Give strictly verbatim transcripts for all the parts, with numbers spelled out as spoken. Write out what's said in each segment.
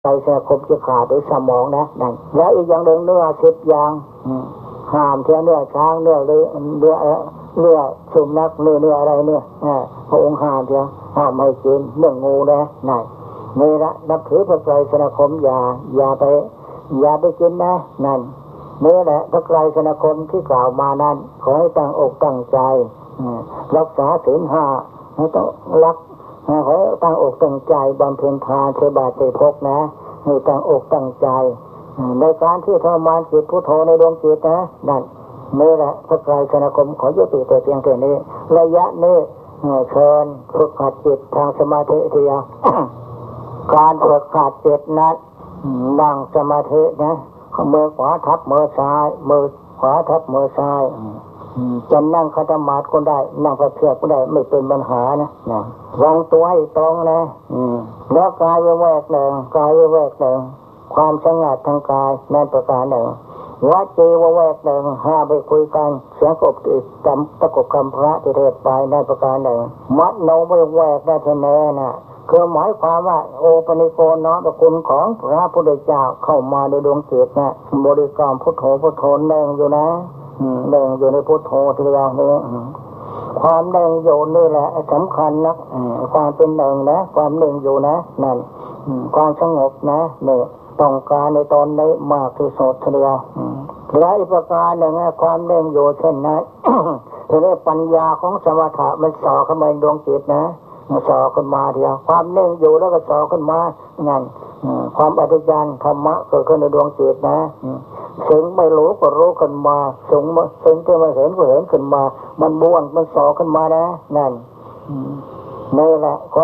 ใจแสบคมจะขาดหรือสมองนะนั่นแล้วอีกอย่างหนึ่งเนื้อสิบอย่างห้ามเที่ยวเนื้อช้างเนื้อเลยเนื้อเนื้อสุนัขเนื้อเนื้ออะไรเนี่ยพระองค์ห้ามเที่ยวห้ามไม่กินเรื่องงูนะนั่นนี่ละนับถือพระไตรสรณคมอย่าอย่าไปอย่าไปกินนะนั่นนี่แหละพระไตรสรณคมที่กล่าวมานั้นขอให้ตั้งอกตั้งใจรักษาศีลห้าให้ต้องรักขอให้ตั้งอกตั้งใจบำเพ็ญทานเทบาเตพกนะให้ตั้งอกตั้งใจในการที่ทรมานจิตพุทโธในดวงจิตนะนั่นนี่แหละพระไตรสรณคมขอยุติแต่เพียงแค่นี้ระยะนี้เชิญฝึกหัดจิตทางสมาธิเดียว การฝึกหัดจิตนั้นนั่งสมาธินะมือขวาทับมือซ้ายมือขวาทับมือซ้ายจะนั่งขัดสมาธิก็ได้นั่งพระเพียรก็ได้ไม่เป็นปัญหานะนะวางตัวให้ตรงนะแล้วกายแวกหนึ่งกายแวกหนึ่งความสงัดทางกายนั่นประการหนึ่งวจีแวกหนึ่งห้าไปคุยกันเสียงกบติดจำตะกบคำพระที่เทศไปนั่นประการหนึ่งมัดโนไม่แวกได้แน่นะคือหมายความว่าโอปนิโกน้อมพระคุณของพระพุทธเจ้าเข้ามาในดวงจิตนะบริกรรมพุทโธพุทโธเน่งอยู่นะเน่งอยู่ในพุทโธทีเดียวนี้ความเน่งอยู่นี่แหละสำคัญนะความเป็นหนึ่งนะความเน่งอยู่นะนั่นความสงบนะเนี่ยต้องการในตอนนี้มากที่สุดทีเดียวและอีกประการหนึ่งความเน่งอยู่เช่นนั้นทีนี้ปัญญาของสมถะมันส่อเข้ามาในดวงจิตนะสอขึ้นมาเดียวความเน่งอยู่แล้วก็สอขึ้นมานั่นความอัศจรรย์ธรรมะเกิดขึ้นในดวงจิตนะสิ่งไม่รู้ก็รู้ขึ้นมาสิ่งสิ่งที่ไม่เห็นก็เห็นขึ้นมามันบ้วนมันสอขึ้นมานะนั่นนี่แหละก็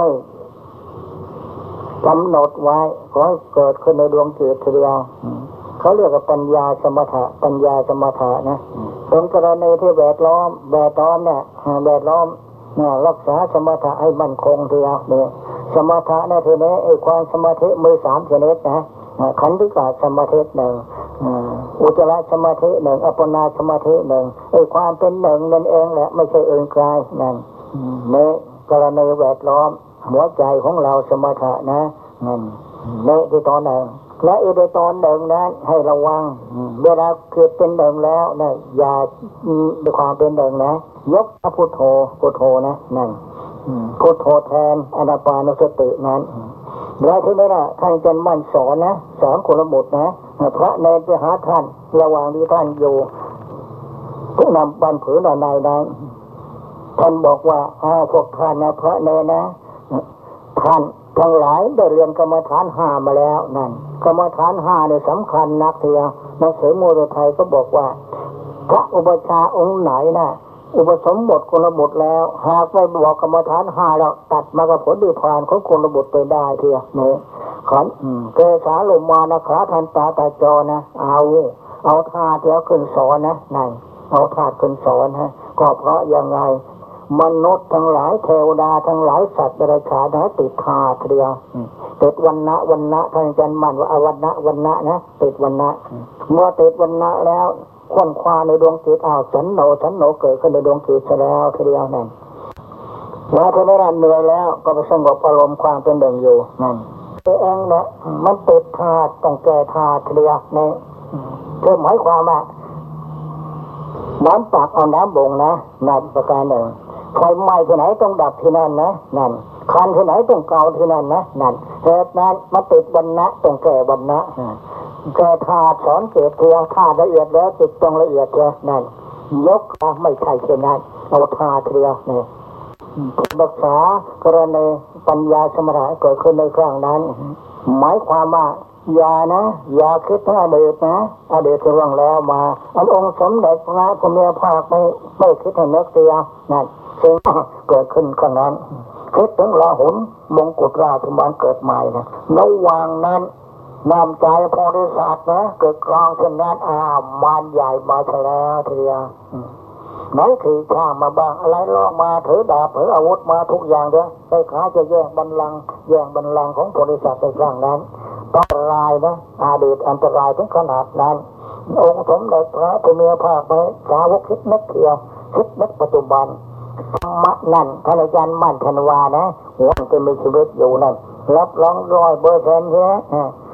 กำหนดไว้ก็ให้เกิดขึ้นในดวงจิตทีเดียวเขาเรียกว่าปัญญาสมถะปัญญาสมถะนะเป็นกรณีที่แวดล้อมแวดล้อมเนี่ยแวดล้อมรักษาสมถะให้มั่นคงทีเดียวเนี่ยสมถะเนี่ยทีนี้ไอ้ความสมาธิมือสามชนิดนะขันธิกะสมาธิหนึ่งอุจจารสมาธิหนึ่งอัปปนาสมาธิหนึ่งไอ้ความเป็นหนึ่งนั่นเองแหละไม่ใช่อื่นไกลนั่นเนี่ยกรณีแวดล้อมหัวใจของเราสมถะนะนั่นเนี่ยที่ตอนหนึ่งและอีกในตอนหนึ่งนั้นให้ระวังเวลาเกิดเป็นหนึ่งแล้วเนี่ยอย่าด้วยความเป็นหนึ่งนะยกพุทโธพุทโธนะนั่นพุทโธแทนอนาปานสตินั้นแล้วทีนี้นะท่านจะมั่นสอนนะสอนคนละบทนะพระเนรไปหาท่านระหว่างที่ท่านอยู่ผู้นำบันผืนในนั้นท่านบอกว่าอ้าวพวกท่านนะพระเนรนะท่านทั้งหลายได้เรียนกรรมฐานห้ามาแล้วนั่นกรรมฐานห้าเนี่ยสำคัญนักเทียวหนังสือโมโรไทยก็บอกว่าพระอุปชาองค์ไหนนะอุปสมบทคนละบทแล้วหากไม่บอกกรรมฐานห้าแล้วตัดมากับผลดีพานของคนละบทไปได้เทียวเนี่ยขันเกสาลมมานะขาทันตาตาจอนะเอาเอาธาตุแล้วขึ้นสอนนะนั่นเอาธาตุขึ้นสอนฮะก็เพราะยังไงมนุษย์ทั้งหลายเทวดาทั้งหลายสัตว์เดรัจฉานนะติดธาตุเดียวติดวันณะวันณะท่านอาจารย์มั่นว่าอวันณะวันณะนะติดวันณะเมื่อติดวันณะแล้วค้นคว้าในดวงจิตอ้าวสันโนสันโนเกิดขึ้นในดวงจิตแล้วทีเดียวนั่นแล้วทีนี้เหนื่อยแล้วก็ไปสงบอารมณ์ความเป็นหนึ่งอยู่นั่นตัวเองเนี่ยมันติดธาตุต้องแก้ธาตุทีเดียวนี่คือหมายความว่าน้ำตักเอาน้ำบ่งนะนั่นประการหนึ่งไฟไหม้ที่ไหนต้องดับที่นั่นนะนั่นคันที่ไหนต้องเกาที่นั่นนะนั่นเหตุนั้นมาติดวันนะต้องแก้วันนะแก้ธาตุสอนเกิดเพียงธาตุละเอียดแล้วจิตต้องละเอียดเลยนั่นยกไม่ใช่เช่นนั้นเอาธาตุเดียวนี่รักษากรณีปัญญาสมถะเกิดขึ้นในครั้งนั้นหมายความว่าอย่านะอย่าคิดถึงอดีตนะอดีตที่ล่วงแล้วมาอันองค์สมเด็จพระพุทธภาคไม่ไม่คิดให้นึกเสียนั่นซึ่งเกิดขึ้นครั้งนั้นคิดถึงราหุลมงกุฎราชกุมารเกิดใหม่นะระหว่างนั้นนำใจโพธิสัตว์นะเกิดกลางเช่นนั้นอ้าวมารใหญ่มาแล้วทีเดียวไหนขี่ช้างมาบ้างอะไรลอกมาถือดาบถืออาวุธมาทุกอย่างเด้อใครขาจะแย่งบัลลังก์แย่งบัลลังก์ของโพธิสัตว์ในครั้งนั้นอันตรายนะอาดีตอันตรายถึงขนาดนั้นองค์สมเด็จพระพุทธภาคไปสาวกคิดนึกเที่ยวคิดนึกปัจจุบันธรรมะนั่นท่านอาจารย์มั่นธนวานะหัวจะมีชีวิตอยู่นั่นรับรองร้อยเปอร์เซ็นต์ใช่ไหม